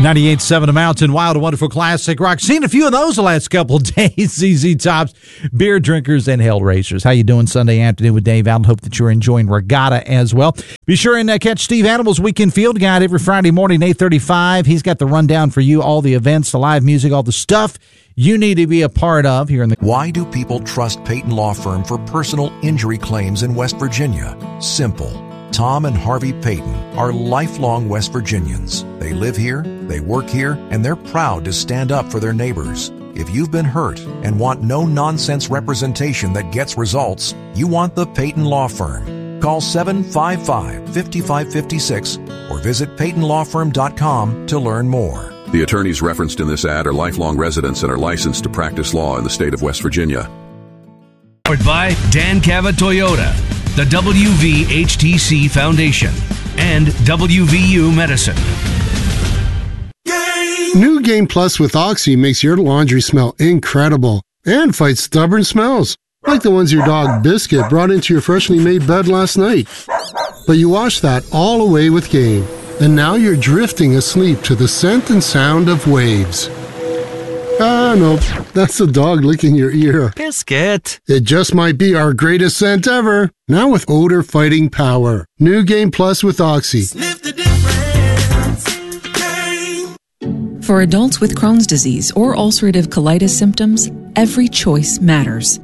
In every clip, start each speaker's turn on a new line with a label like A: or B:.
A: 98.7 The Mountain, Wild and Wonderful Classic Rock. Seen a few of those the last couple of days. ZZ Tops, beer drinkers, and hell racers. How you doing Sunday afternoon with Dave Allen? Hope that you're enjoying Regatta as well. Be sure and catch Steve Animal's Weekend Field Guide every Friday morning, 8:35. He's got the rundown for you, all the events, the live music, all the stuff you need to be a part of here in the...
B: Why do people trust Peyton Law Firm for personal injury claims in West Virginia? Simple. Tom and Harvey Peyton are lifelong West Virginians. They live here, they work here, and they're proud to stand up for their neighbors. If you've been hurt and want no-nonsense representation that gets results, you want the Peyton Law Firm. Call 755-5556 or visit PeytonLawFirm.com to learn more.
C: The attorneys referenced in this ad are lifelong residents and are licensed to practice law in the state of West Virginia.
D: Powered by Dan Cava Toyota, the WVHTC Foundation, and WVU Medicine.
E: New Game Plus with Oxy makes your laundry smell incredible and fights stubborn smells, like the ones your dog Biscuit brought into your freshly made bed last night. But you wash that all away with Game, and now you're drifting asleep to the scent and sound of waves. Ah, nope. That's the dog licking your ear.
D: Biscuit.
E: It just might be our greatest scent ever. Now with odor-fighting power. New Game Plus with Oxy.
F: Sniff the difference. Game.
G: For adults with Crohn's disease or ulcerative colitis symptoms, every choice matters.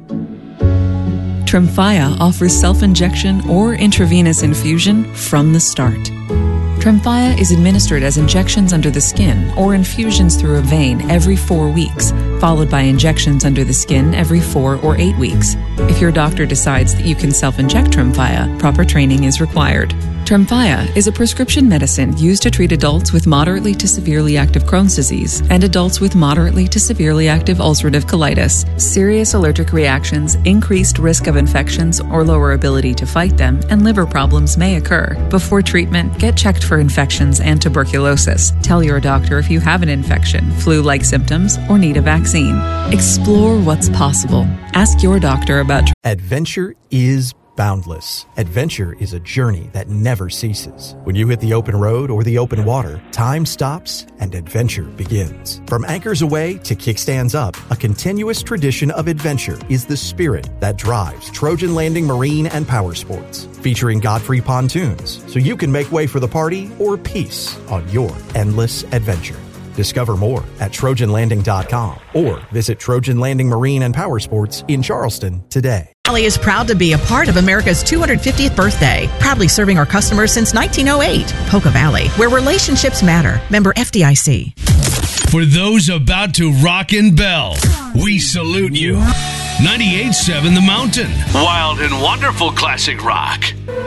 G: Tremfya offers self-injection or intravenous infusion from the start. Tremfya is administered as injections under the skin or infusions through a vein every 4 weeks, followed by injections under the skin every 4 or 8 weeks. If your doctor decides that you can self-inject Tremfya, proper training is required. Tremfya is a prescription medicine used to treat adults with moderately to severely active Crohn's disease and adults with moderately to severely active ulcerative colitis. Serious allergic reactions, increased risk of infections or lower ability to fight them, and liver problems may occur. Before treatment, get checked for infections and tuberculosis. Tell your doctor if you have an infection, flu-like symptoms, or need a vaccine. Explore what's possible. Ask your doctor about...
H: Adventure is boundless. Adventure is a journey that never ceases. When you hit the open road or the open water, time stops and adventure begins. From anchors away to kickstands up, a continuous tradition of adventure is the spirit that drives Trojan Landing Marine and Power Sports. Featuring Godfrey pontoons, so you can make way for the party or peace on your endless adventure. Discover more at TrojanLanding.com or visit Trojan Landing Marine and Power Sports in Charleston today.
I: Valley is proud to be a part of America's 250th birthday, proudly serving our customers since 1908. Poca Valley, where relationships matter. Member FDIC.
D: For those about to rock and bell, we salute you. 98.7 The Mountain, Wild and Wonderful Classic Rock.